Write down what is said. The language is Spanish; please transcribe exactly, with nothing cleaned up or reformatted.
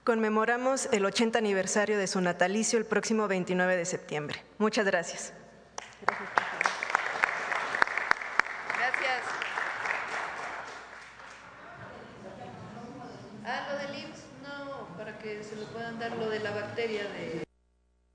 Conmemoramos el ochenta aniversario de su natalicio el próximo veintinueve de septiembre. Muchas gracias. Gracias. Ah, lo del I M S S, no, para que se le puedan dar lo de la bacteria de…